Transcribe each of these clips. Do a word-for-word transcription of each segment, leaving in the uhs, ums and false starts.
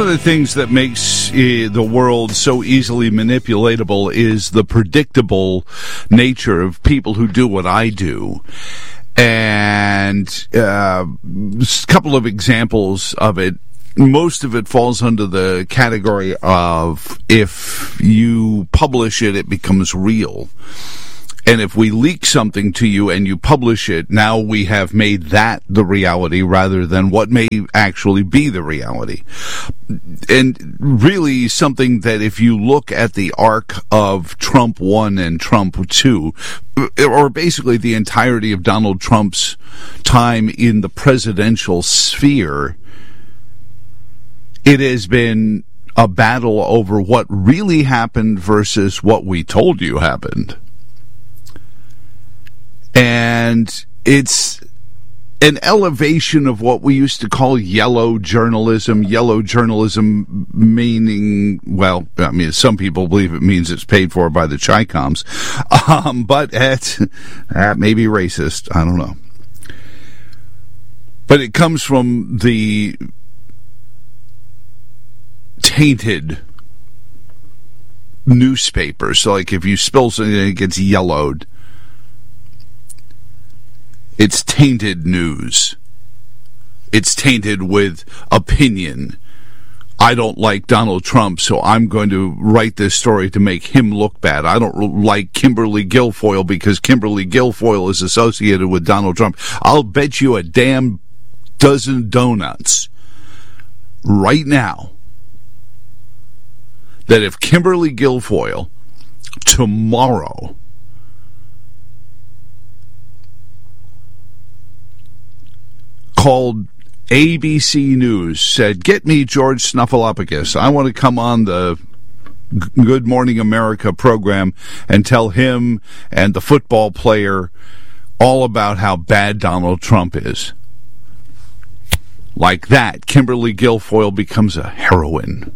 of the things that makes uh, the world so easily manipulatable is the predictable nature of people who do what I do. And uh, a couple of examples of it. Most of it falls under the category of if you publish it, it becomes real. And if we leak something to you and you publish it, now we have made that the reality rather than what may actually be the reality. And really something that if you look at the arc of Trump one and Trump two, or basically the entirety of Donald Trump's time in the presidential sphere, it has been a battle over what really happened versus what we told you happened. And it's an elevation of what we used to call yellow journalism. Yellow journalism meaning, well, I mean, some people believe it means it's paid for by the Chi-Coms. Um, but it, that may be racist. I don't know. But it comes from the tainted newspaper. So, like, if you spill something, it gets yellowed. It's tainted news. It's tainted with opinion. I don't like Donald Trump, so I'm going to write this story to make him look bad. I don't like Kimberly Guilfoyle because Kimberly Guilfoyle is associated with Donald Trump. I'll bet you a damn dozen donuts right now that if Kimberly Guilfoyle tomorrow called A B C News, said, get me George Snuffleupagus. I want to come on the Good Morning America program and tell him and the football player all about how bad Donald Trump is. Like that, Kimberly Guilfoyle becomes a heroine,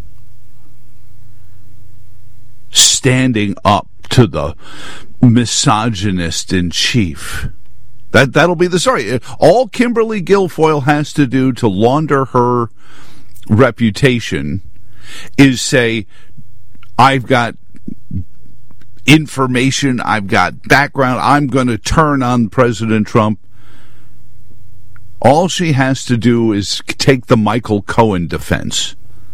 standing up to the misogynist in chief. That, that'll be the story. All Kimberly Guilfoyle has to do to launder her reputation is say, I've got information, I've got background, I'm going to turn on President Trump. All she has to do is take the Michael Cohen defense.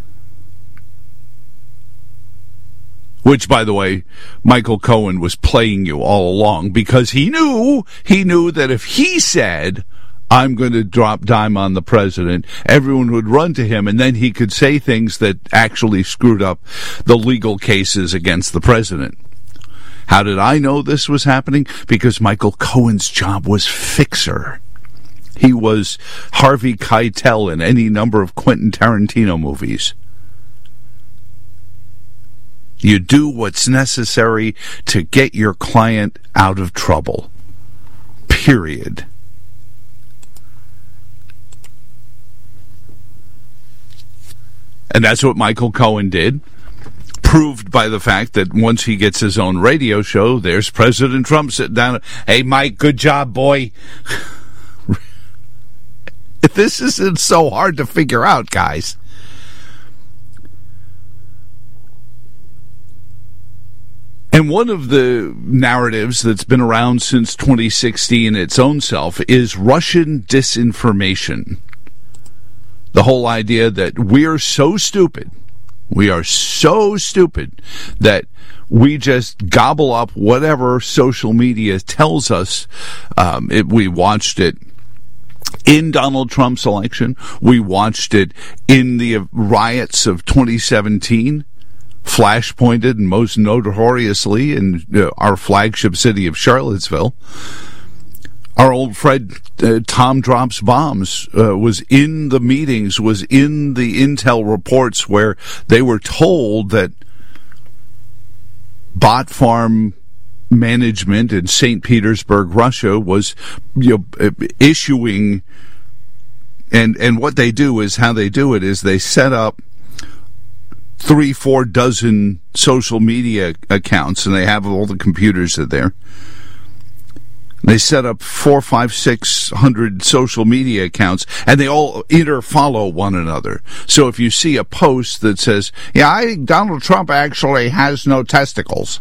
Which, by the way, Michael Cohen was playing you all along because he knew, he knew that if he said, I'm going to drop dime on the president, everyone would run to him and then he could say things that actually screwed up the legal cases against the president. How did I know this was happening? Because Michael Cohen's job was fixer. He was Harvey Keitel in any number of Quentin Tarantino movies. You do what's necessary to get your client out of trouble. Period. And that's what Michael Cohen did. Proved by the fact that once he gets his own radio show, there's President Trump sitting down. Hey, Mike, good job, boy. This isn't so hard to figure out, guys. And one of the narratives that's been around since twenty sixteen its own self is Russian disinformation. The whole idea that we're so stupid, we are so stupid that we just gobble up whatever social media tells us. Um, it, we watched it in Donald Trump's election. We watched it in the riots of twenty seventeen. Flashpointed and most notoriously in uh, our flagship city of Charlottesville. Our old friend uh, Tom Drops Bombs uh, was in the meetings, was in the intel reports where they were told that bot farm management in Saint Petersburg, Russia, was you know, issuing, and and what they do is how they do it is they set up three, four dozen social media accounts, and they have all the computers in there. They set up four, five, six hundred social media accounts, and they all inter-follow one another. So if you see a post that says, yeah, I think Donald Trump actually has no testicles,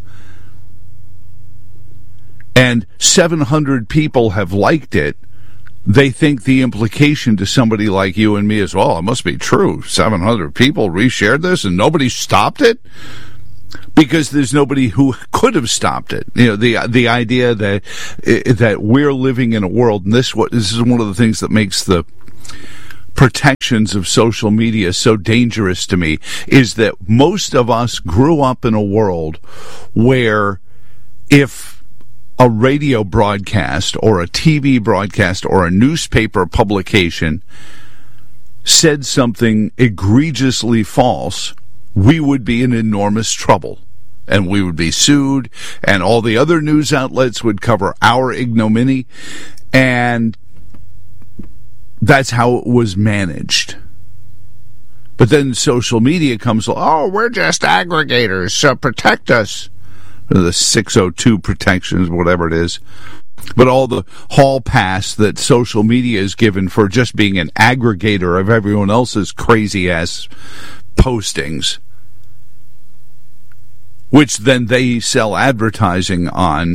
and seven hundred people have liked it, they think the implication to somebody like you and me is, well, it must be true. seven hundred people reshared this and nobody stopped it? Because there's nobody who could have stopped it. You know, the the idea that that we're living in a world, and this what this is one of the things that makes the protections of social media so dangerous to me, is that most of us grew up in a world where if a radio broadcast or a T V broadcast or a newspaper publication said something egregiously false, we would be in enormous trouble, and we would be sued, and all the other news outlets would cover our ignominy, and that's how it was managed. But then social media comes, oh, we're just aggregators, so protect us. The six oh two protections, whatever it is. But all the hall pass that social media is given for just being an aggregator of everyone else's crazy-ass postings, which then they sell advertising on,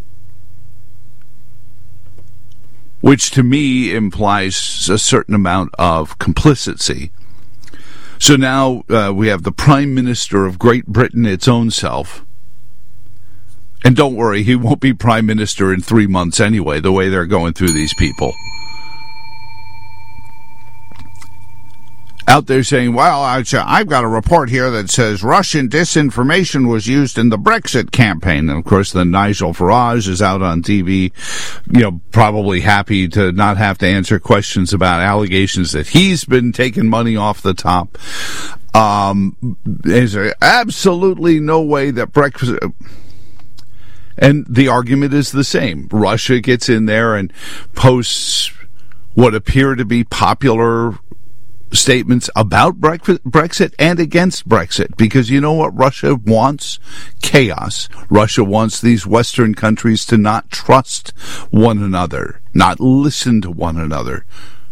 which to me implies a certain amount of complicity. So now uh, we have the Prime Minister of Great Britain, its own self. And don't worry, he won't be Prime Minister in three months anyway, the way they're going through these people. Out there saying, well, I've got a report here that says Russian disinformation was used in the Brexit campaign. And, of course, then Nigel Farage is out on T V, you know, probably happy to not have to answer questions about allegations that he's been taking money off the top. Um, there's absolutely no way that Brexit... And the argument is the same. Russia gets in there and posts what appear to be popular statements about Brexit and against Brexit, because you know what Russia wants? Chaos. Russia wants these Western countries to not trust one another, not listen to one another,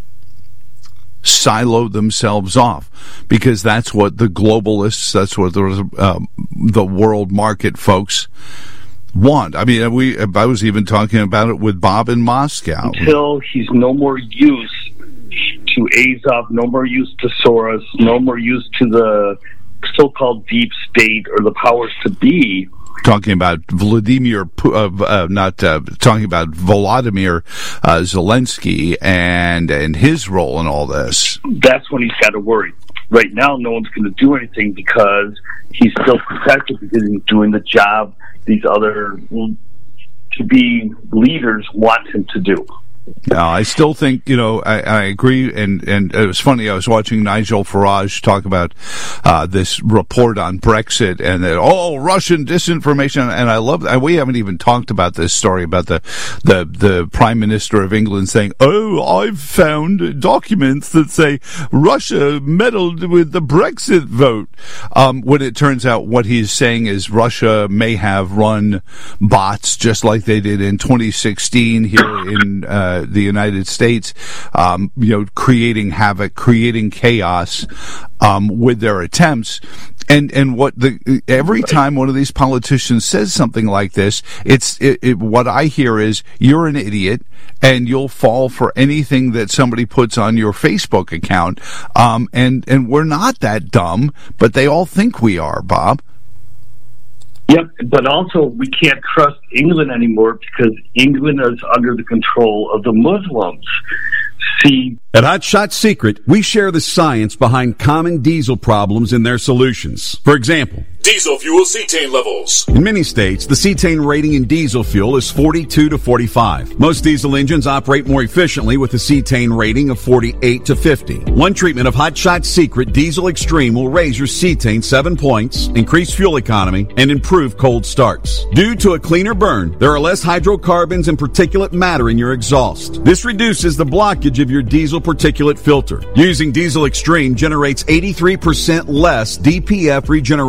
silo themselves off, because that's what the globalists, that's what the, uh, the world market folks want. I mean, we I was even talking about it with Bob in Moscow. Until he's no more use to Azov, no more use to Soros, no more use to the so-called deep state or the powers to be. Talking about Vladimir, uh, uh, not uh, talking about Volodymyr uh, Zelensky and and his role in all this. That's when he's got to worry. Right now, no one's going to do anything because he's still protected, because he's doing the job these other to-be leaders want him to do. Now, I still think, you know, I, I agree, and, and it was funny, I was watching Nigel Farage talk about uh, this report on Brexit, and that, oh, Russian disinformation, and I love that. We haven't even talked about this story about the, the, the Prime Minister of England saying, oh, I've found documents that say Russia meddled with the Brexit vote. Um, when it turns out what he's saying is Russia may have run bots just like they did in twenty sixteen here in uh, the United States, um, you know, creating havoc, creating chaos um, with their attempts. And and what the every time one of these politicians says something like this, it's it, it, what I hear is, you're an idiot and you'll fall for anything that somebody puts on your Facebook account. Um, and and we're not that dumb, but they all think we are, Bob. Yep, but also we can't trust England anymore because England is under the control of the Muslims. See, at Hot Shot Secret, we share the science behind common diesel problems and their solutions. For example, diesel fuel cetane levels. In many states, the cetane rating in diesel fuel is forty-two to forty-five. Most diesel engines operate more efficiently with a cetane rating of forty-eight to fifty. One treatment of Hot Shot Secret Diesel Extreme will raise your cetane seven points, increase fuel economy, and improve cold starts. Due to a cleaner burn, there are less hydrocarbons and particulate matter in your exhaust. This reduces the blockage of your diesel particulate filter. Using Diesel Extreme generates eighty-three percent less D P F regeneration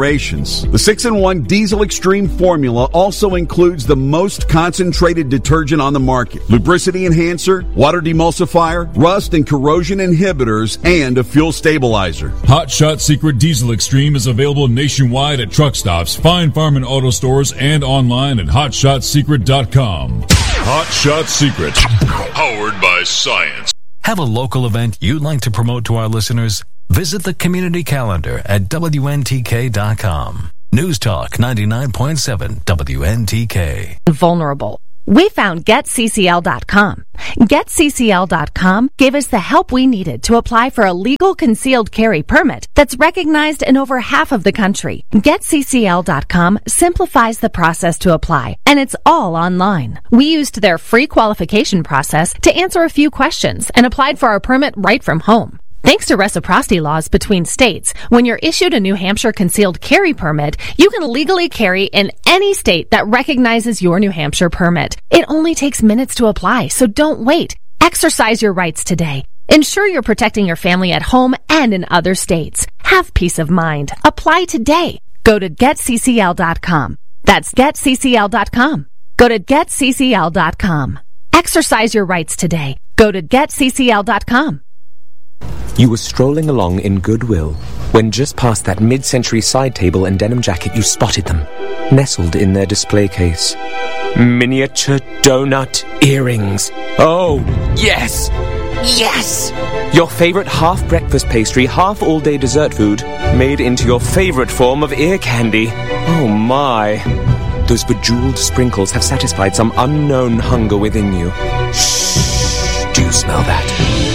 emissions. The six in one Diesel Extreme formula also includes the most concentrated detergent on the market, lubricity enhancer, water demulsifier, rust and corrosion inhibitors, and a fuel stabilizer. Hot Shot Secret Diesel Extreme is available nationwide at truck stops, fine farm and auto stores, and online at hot shot secret dot com. Hot Shot Secret, powered by science. Have a local event you'd like to promote to our listeners? Visit the community calendar at W N T K dot com. News Talk ninety-nine point seven W N T K. Vulnerable. We found Get C C L dot com. Get C C L dot com gave us the help we needed to apply for a legal concealed carry permit that's recognized in over half of the country. Get C C L dot com simplifies the process to apply, and it's all online. We used their free qualification process to answer a few questions and applied for our permit right from home. Thanks to reciprocity laws between states, when you're issued a New Hampshire concealed carry permit, you can legally carry in any state that recognizes your New Hampshire permit. It only takes minutes to apply, so don't wait. Exercise your rights today. Ensure you're protecting your family at home and in other states. Have peace of mind. Apply today. Go to Get C C L dot com. That's Get C C L dot com. Go to Get C C L dot com. Exercise your rights today. Go to Get C C L dot com. You were strolling along in goodwill when just past that mid-century side table and denim jacket you spotted them, nestled in their display case. Miniature donut earrings. Oh, yes! Yes! Your favorite half-breakfast pastry, half-all-day dessert food, made into your favorite form of ear candy. Oh my. Those bejeweled sprinkles have satisfied some unknown hunger within you. Shh! Do you smell that?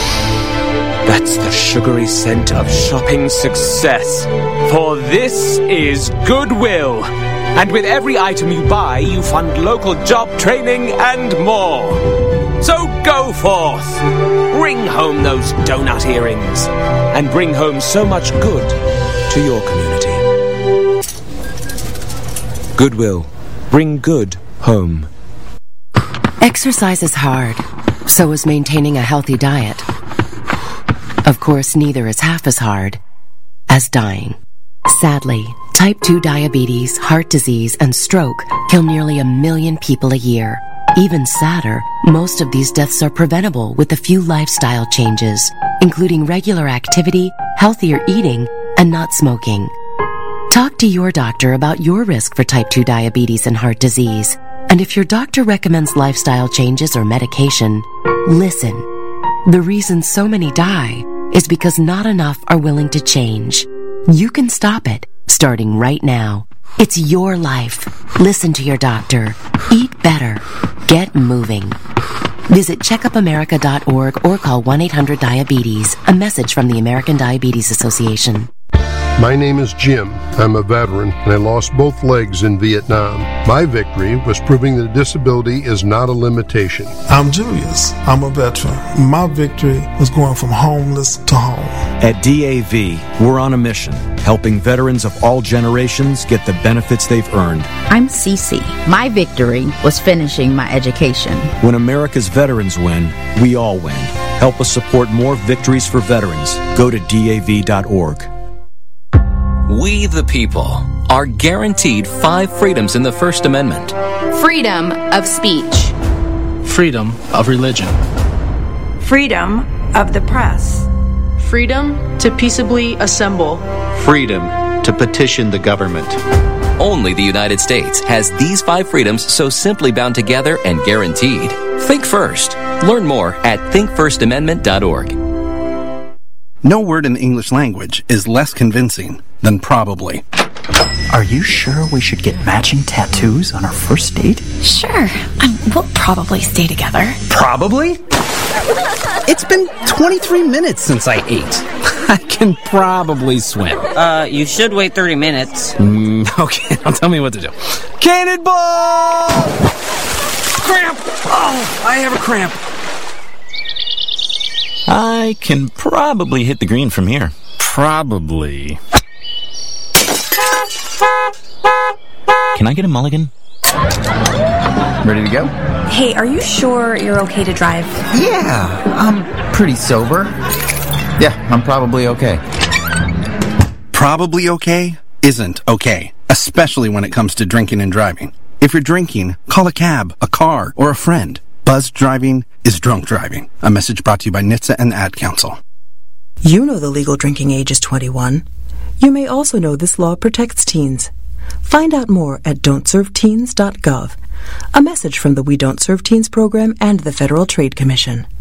That's the sugary scent of shopping success. For this is Goodwill. And with every item you buy, you fund local job training and more. So go forth. Bring home those donut earrings. And bring home so much good to your community. Goodwill. Bring good home. Exercise is hard. So is maintaining a healthy diet. Of course, neither is half as hard as dying. Sadly, type two diabetes, heart disease, and stroke kill nearly a million people a year. Even sadder, most of these deaths are preventable with a few lifestyle changes, including regular activity, healthier eating, and not smoking. Talk to your doctor about your risk for type two diabetes and heart disease. And if your doctor recommends lifestyle changes or medication, listen. The reason so many die is because not enough are willing to change. You can stop it, starting right now. It's your life. Listen to your doctor. Eat better. Get moving. Visit checkup america dot org or call one eight hundred diabetes. A message from the American Diabetes Association. My name is Jim. I'm a veteran, and I lost both legs in Vietnam. My victory was proving that disability is not a limitation. I'm Julius. I'm a veteran. My victory was going from homeless to home. At D A V, we're on a mission, helping veterans of all generations get the benefits they've earned. I'm Cece. My victory was finishing my education. When America's veterans win, we all win. Help us support more victories for veterans. Go to D A V dot org. We, the people, are guaranteed five freedoms in the First Amendment. Freedom of speech. Freedom of religion. Freedom of the press. Freedom to peaceably assemble. Freedom to petition the government. Only the United States has these five freedoms so simply bound together and guaranteed. Think first. Learn more at think first amendment dot org. No word in the English language is less convincing than probably. Are you sure we should get matching tattoos on our first date? Sure. Um, we'll probably stay together. Probably? It's been twenty-three minutes since I ate. I can probably swim. Uh, you should wait thirty minutes. Mm, okay, now tell me what to do. Cannonball! Cramp! Oh, I have a cramp. I can probably hit the green from here. Probably. Can I get a mulligan? Ready to go? Hey, are you sure you're okay to drive? Yeah, I'm pretty sober. Yeah, I'm probably okay. Probably okay? isn't okay, especially when it comes to drinking and driving. If you're drinking, call a cab, a car, or a friend. Buzzed driving is drunk driving. A message brought to you by N H T S A and the Ad Council. You know the legal drinking age is twenty-one. You may also know this law protects teens. Find out more at don't serve teens dot gov. A message from the We Don't Serve Teens program and the Federal Trade Commission.